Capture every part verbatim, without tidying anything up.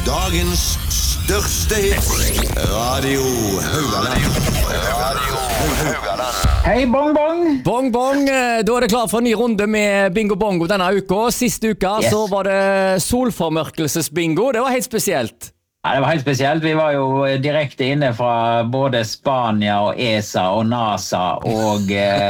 Dagens største hits. Radio Haugaland. Radio Haugaland. Hei, bong, bong! Bong, bong. Da er det klar for en ny runde med bingo bongo denne uka. Siste uka Yes. så var det solformørkelsesbingo. Det var helt spesielt. Ja, det var helt spesielt. Vi var jo direkte inne fra både Spania og E S A og NASA og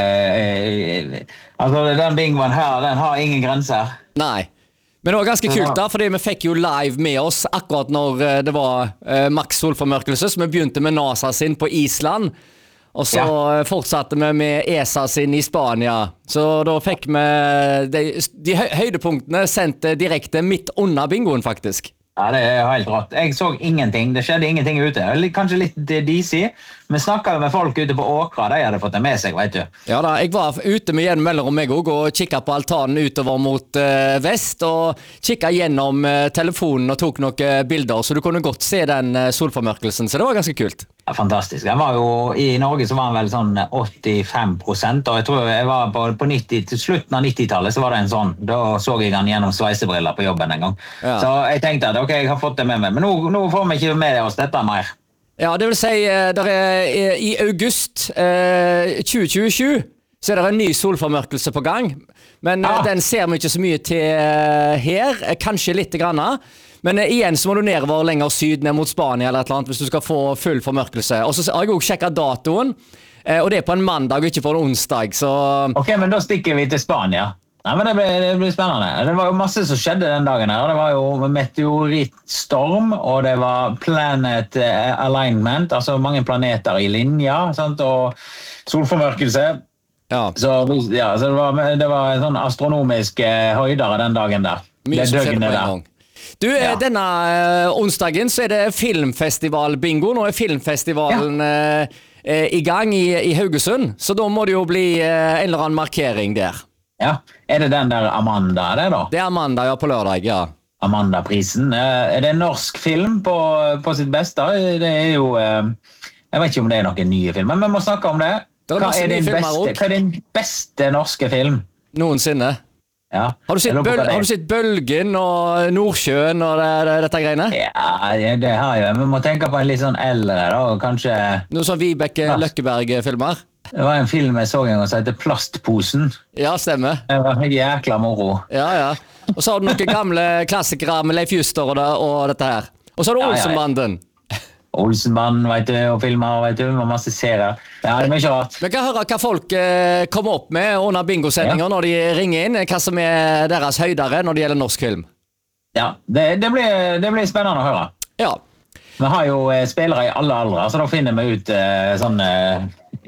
eh, altså den bingoen her, den har ingen grenser. Nei. Men det var ganske kult da, fordi vi fikk jo live med oss akkurat når eh, det var eh, maks solformørkelse, så vi begynte med NASA sin på Island, og så Ja. fortsatte vi med E S A sin i Spania. Så da fikk vi de, de hø- høydepunktene sendt eh, direkte midt under bingoen faktisk. Ja, det er helt rått. Jeg så ingenting. Det skjedde ingenting ute. Litt- Kanskje litt D C. Vi snakket med folk ute på Åkra. De hadde fått det med seg, vet du. Ja da, jeg var ute med gjennom mellom meg også, og kikket på altanen utover mot eh, vest, og kikket gjennom eh, telefonen og tok noen eh, bilder, så du kunne godt se den eh, solformørkelsen, så det var ganske kult. Ja, fantastisk. Jeg var jo, I Norge så var han vel sånn åttifem prosent, og jeg tror jeg var på, på nitti, til slutten av nittitallet så var det en sånn. Da så jeg han gjennom sveisebriller på jobben en gang. Ja. Så jeg tenkte at ok, jeg har fått det med meg, men nå, nå får vi ikke med oss dette mer. Ja, det vil si, eh, der er, eh, i august eh, tjue tjuesju så er det en ny solformørkelse på gang, men eh, Ja. den ser vi ikke så mye til eh, her, eh, kanskje litt grann. Men eh, igjen så må du nedover lenger syd, ned mot Spania eller et eller annet, hvis du skal få full formørkelse. Og så har jeg også sjekket datoen, eh, og det er på en mandag og ikke på en onsdag, så Ok, men da stikker vi til Spania. Nei, men det blir, det blir spennende. Det var jo masse som skjedde den dagen her. Det var jo meteorittstorm, og det var planet eh, alignment, altså mange planeter i linja, sant? Og solformørkelse. ja. Så, ja, så det, var, det var en sånn astronomisk eh, høydere den dagen der. Mye Det som skjedde døgnet på en der. gang. Du, eh, Ja. denne eh, onsdagen så er det filmfestival-bingo. Nå er filmfestivalen eh, eh, i gang i, i Haugesund, så da må det jo bli eh, en eller annen markering der. Ja, er det den der Amanda, det da? Det er mandag, ja, på lørdag, ja. Amanda-prisen. Eh, Er det en norsk film på, på sitt beste? Det er jo, eh, jeg vet ikke om det er noen nye filmer, men vi må snakke om det. Det er Hva masse er, nye din filmer beste, også. hva er din beste norske film? Noensinne. Ja. Har du sett, Jeg lurer på bøl hva det er. har du sett Bølgen og Nordsjøen og det, det, dette greiene? Ja, det har jeg. Vi må tenke på en litt sånn eldre, da. og Kanskje Noe sånn Vibeke Ja. Løkkeberg-filmer? det var en film jeg så en gang som heter Plastposen. Ja, stemmer. Det var jækla moro. Ja, ja. Og så har du noen gamle klassikere med Leif Juster og, det, og dette her. Og så har du Ja, ja, ja. Olsenbanden. Olsenbanden, vet du, og filmer, vet du, og masse serier. Ja, det er mye rart. Vi kan høre hva folk eh, kommer opp med under bingosendinger Ja. når de ringer inn, hva som er deres høydere når det gjelder norsk film. Ja, det, det, blir, det blir spennende å høre. Ja. Vi har jo eh, spillere i alle aldre, så da finner vi ut eh, sånn eh,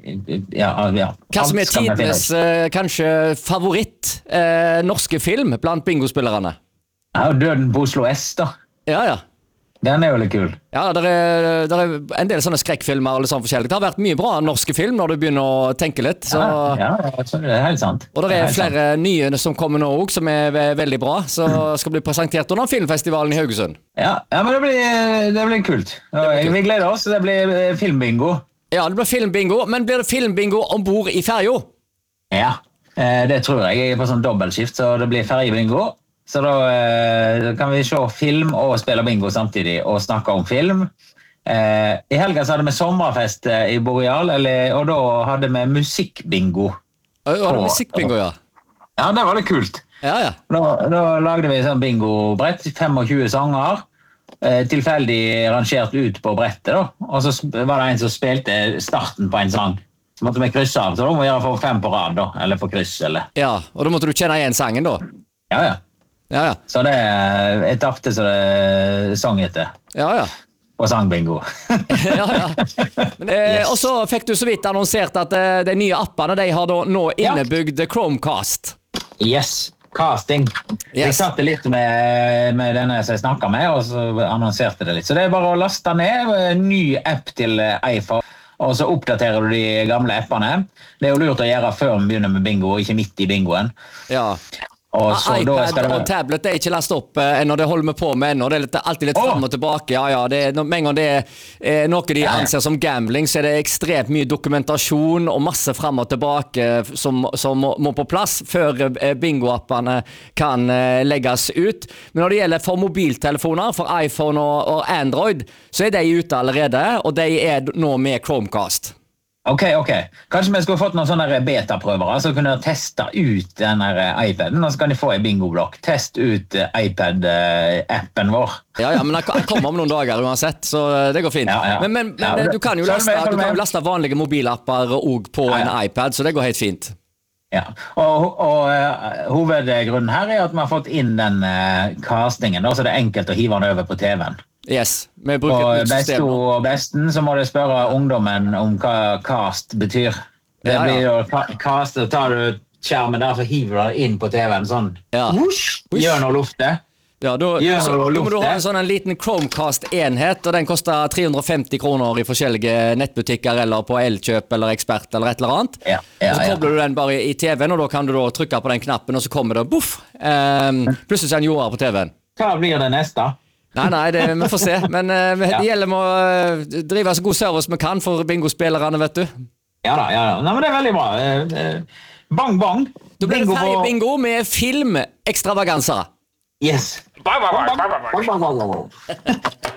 ja, ja. Hva som er Alt skal vi finne tidenes ut. eh, kanskje favoritt eh, norske film blant bingospillerne. Ja, og Døden på Oslo S, da. Ja, ja. Den er jo litt kul. Ja, der er, der er en del sånne skrekkfilmer og litt sånn forskjellig. Det har vært mye bra norske film når du begynner å tenke litt. Så, Ja, ja, ja, så det er helt sant. og det er helt sant. flere nye som kommer nå også, som er ve- veldig bra, så skal bli presentert under filmfestivalen i Haugesund. Ja, ja, men det blir, det blir kult. Og Vi gleder oss. Det blir eh, filmbingo. Ja, det blir filmbingo, men blir det filmbingo ombord i ferja? Ja, eh, det tror jeg. Jeg er på sånn dobbeltskift, så det blir ferjebingo. Så da eh, kan vi se film og spille bingo samtidig og snakke om film. Eh, I helgen så hadde vi sommerfest eh, i Boreal, eller, og da hadde vi musikkbingo. Ja, det er På- musikkbingo, ja. Ja, det var litt kult. Ja, ja. Da, da lagde vi sånn bingobrett, tjuefem sanger, eh, tilfeldig rangert ut på brettet da. Og så sp- var det en som spilte starten på en sang. Så måtte vi krysse av, så da må vi gjøre for fem på rad da, eller for kryss, eller. Ja, og da måtte du kjenne igjen sangen da. Ja, ja. Ja, ja. Så det jeg tapte så det sang etter. Ja, ja. Og sangbingo. ja, ja. Men, eh, Yes. Og så fikk du så vidt annonsert at eh, de nye appene de har da nå Ja. innebygd Chromecast. Yes, casting. Jeg Yes. satt litt med, med denne som jeg snakket med, og så annonserte det litt. Så det er bare å laste ned en ny app til eh, iPhone, og så oppdaterer du de gamle appene. Det er jo lurt å gjøre før vi begynner med bingo, og ikke midt i bingoen. Ja. Og så, da iPad skal det og tablet er ikke lastet opp eh, ennå, det holder vi på med ennå. Det er litt, alltid litt Åh! frem og tilbake. Ja, ja, det er, når- med en gang det er eh, noe de Ja, ja. anser som gambling, så er det ekstremt mye dokumentasjon og masse frem og tilbake som, som må, må på plass før eh, bingoappene kan eh, legges ut. Men når det gjelder for mobiltelefoner, for iPhone og, og Android, så er de ute allerede, og de er nå med Chromecast. Ok, ok. Kanskje vi skulle fått noen sånne beta-prøvere, så kunne de teste ut den her iPaden, og så kan de få en bingoblokk. Test ut eh, iPad-appen vår. Ja, ja, men den kommer om noen dager uansett, så det går fint. Ja, ja. Men, men, men Ja, det- du kan jo følg laste, med, følg du kan med. jo laste vanlige mobilapper og på Ja, ja. en iPad, så det går helt fint. Ja. Og, og eh, hovedgrunnen her er at vi har fått inn den eh, castingen, da, så det er enkelt å hive den over på T V-en. Yes, vi bruker Og et nytt system besto nå. og besten, så må du spørre ungdommen om hva cast betyr. Det Ja, ja. blir jo ca- cast, så tar du skjermen der, så hiver du den inn på T V-en sånn. Ja. Whoosh, gjør noe lufte. Ja, da, Ja, så, og da må du luft ha det. en sånn en liten Chromecast-enhet, og den koster tre hundre og femti kroner i forskjellige nettbutikker eller på Elkjøp eller Ekspert eller et eller annet. Ja, ja, og så ja. kobler du den bare i T V-en, og da kan du da trykke på den knappen, og så kommer det boff. Um, plutselig så er den jorda på T V-en. Hva blir det neste? Nei, nei, det, vi får se. Men uh, det Ja. gjelder med å uh, drive så god service vi kan for bingospillerne, vet du. Ja da, ja da. Nei, men det er veldig bra. Eh, eh, Bang, bang. Da blir det Bingo ferdig på- bingo med filmekstravaganser. Yes. Bang, bang, bang, bang, bang, bang, bang.